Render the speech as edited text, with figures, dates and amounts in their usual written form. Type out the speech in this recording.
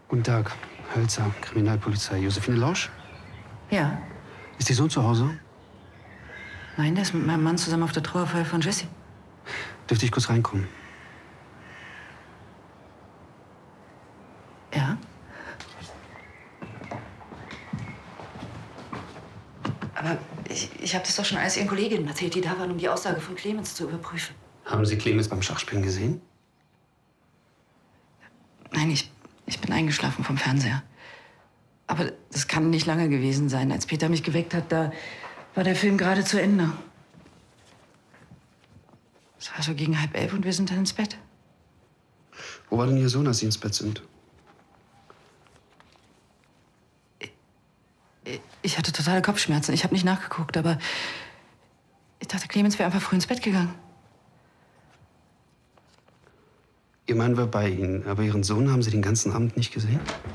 Guten Tag, Hölzer, Kriminalpolizei. Josephine Lausch? Ja. Ist Ihr Sohn zu Hause? Nein, der ist mit meinem Mann zusammen auf der Trauerfeier von Jessie. Dürfte ich kurz reinkommen? Ja. Aber ich habe das doch schon alles Ihren Kolleginnen erzählt, die da waren, um die Aussage von Clemens zu überprüfen. Haben Sie Clemens beim Schachspielen gesehen? Nein, ich bin eingeschlafen vom Fernseher. Aber das kann nicht lange gewesen sein. Als Peter mich geweckt hat, da war der Film gerade zu Ende. Es war so gegen 10:30 und wir sind dann ins Bett. Wo war denn Ihr Sohn, als Sie ins Bett sind? Ich hatte totale Kopfschmerzen. Ich habe nicht nachgeguckt, aber ich dachte, Clemens wäre einfach früh ins Bett gegangen. Ihr Mann war bei Ihnen, aber Ihren Sohn haben Sie den ganzen Abend nicht gesehen?